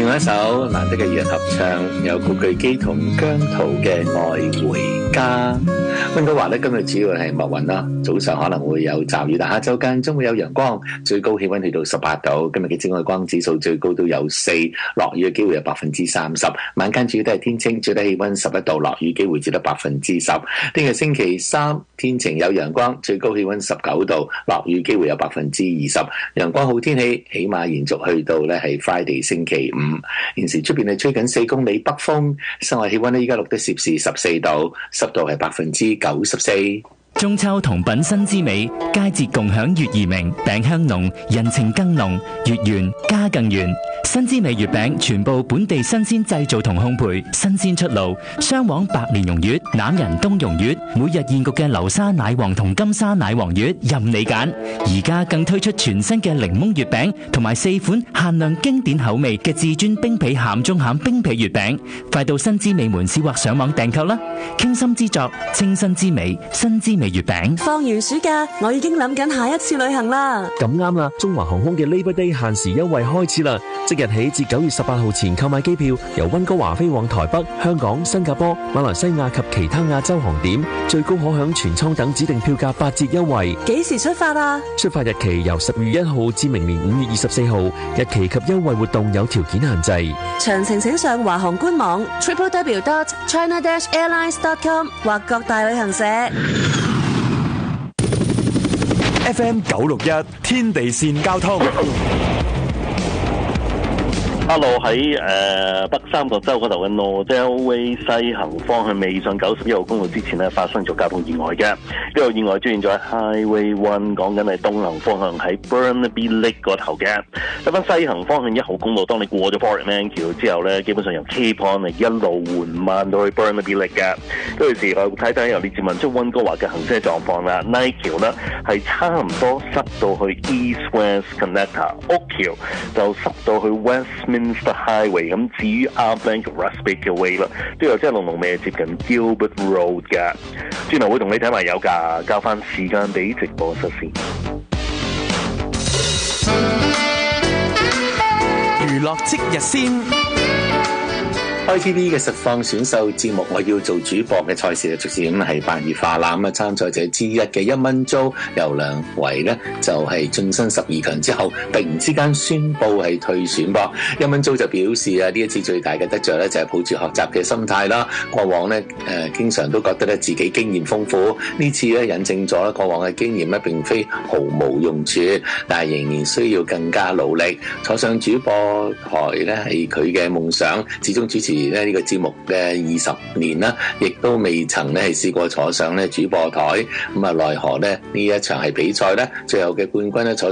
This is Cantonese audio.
另外一首難得嘅二人合唱，有古巨基同姜濤嘅《愛回家》。溫哥華咧今日主要係密雲啦，早上可能會有驟雨，但下晝間中會有陽光，最高氣溫去到18度。今日嘅紫外光指數最高都有4，落雨嘅機會有30%。晚間主要都係天清，最低氣溫11度，落雨機會只得10%。聽日星期三天晴有陽光，最高氣溫19度，落雨機會有20%。陽光好天氣起碼延續去到咧係 Friday 星期五。現時出邊係吹緊4公里北風，室外氣溫咧依家錄得攝氏14度，濕度係94%。 中秋同品新之美，佳節共享月兒明，餅香濃，人情更濃，月圓家更圓。新之美月餅全部本地新鮮製造同烘焙，新鮮出爐，雙黃白蓮蓉月、欖仁冬蓉月，每日現焗嘅流沙奶黃同金沙奶黃月，任你揀。而家更推出全新嘅檸檬月餅，同埋4款限量經典口味嘅至尊冰皮鹹中鹹冰皮月餅，快到新之美門市或上網訂購啦！傾心之作，清新之美，新之美月餅。 放完暑假，我已經諗緊下一次旅行啦。 咁啱啦，中華航空嘅 Labor Day 限時優惠開始啦！即日起至9月18號前購買機票，由溫哥華飛往台北、香港、新加坡、馬來西亞及其他亞洲航點，最高可享全艙等指定票價8折優惠。 幾時出發啊？出發日期由10月1號至明年5月24號，日期及優惠活動有條件限制。 詳情請上華航官網 www.china-airlines.com 或各大旅行社。 FM 961天地線交通。 Hello， 喺北三角洲嗰度嘅 Nordell Way 西行方向未上91號公路之前咧，發生咗交通意外嘅。呢個意外出現咗喺 Highway 1，講緊係東行方向喺 Burnaby Lake 嗰頭嘅。睇翻西行方向1號公路，當你過咗 Portman 橋之後咧，基本上由 Cape Point 一路緩慢到去 Burnaby Lake 嘅。跟住時候睇睇由列治文出溫哥華嘅行車狀況啦。Knight 橋咧係差唔多塞到去 East West Connector， 屋橋就塞到去 Westminster Highway。咁至於 Outbank Rusbridge Way 啦，都有即係龍尾接近 Gilbert Road 嘅。轉頭會同你睇埋有㗎，交翻時間俾直播室先。 娛樂即日先。 ITV 嘅實況選秀節目我要做主播嘅賽事，逐漸係白熱化啦。咁啊，參賽者之一嘅一蚊租由梁維呢就係晉身12強之後，突然之間宣布係退選噃。一蚊租就表示啊，呢一次最大嘅得着咧就係抱住學習嘅心態啦。過往呢經常都覺得咧自己經驗豐富，呢次咧引證咗過往嘅經驗咧並非毫無用處，但係仍然需要更加努力。坐上主播台咧係佢嘅夢想，始終主持呢個節目嘅20年啦，亦都未曾咧係試過坐上咧主播台。咁啊，奈何咧呢一場係比賽咧，最後嘅冠軍咧坐